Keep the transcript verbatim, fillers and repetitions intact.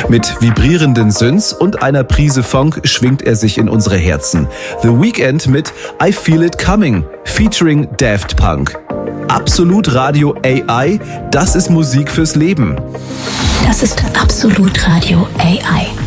Mit vibrierenden Synths und einer Prise Funk schwingt er sich in unsere Herzen. The Weeknd mit I Feel It Coming, featuring Daft Punk. Absolut Radio A I, das ist Musik fürs Leben. Das ist Absolut Radio A I.